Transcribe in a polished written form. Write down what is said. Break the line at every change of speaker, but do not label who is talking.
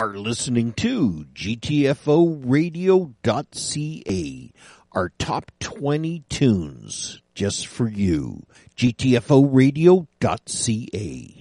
are listening to GTFOradio.ca, our top 20 tunes just for you. GTFOradio.ca.